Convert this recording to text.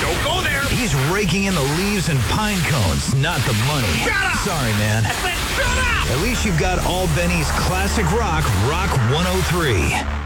Don't go there. He's raking in the leaves and pine cones, not the money. Shut up! Sorry, man. I said shut up! At least you've got all Benny's classic rock, Rock 103.